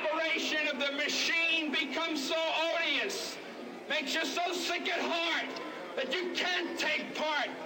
operation of the machine becomes so odious, makes you so sick at heart that you can't take part.